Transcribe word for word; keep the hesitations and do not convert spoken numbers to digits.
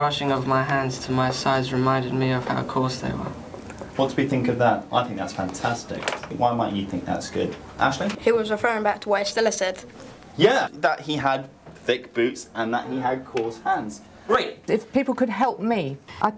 Brushing of my hands to my sides reminded me of how coarse they were. What do we think of that? I think that's fantastic. Why might you think that's good? Ashley? He was referring back to what Estella said. Yeah, that he had thick boots and that he had coarse hands. Great. If people could help me, I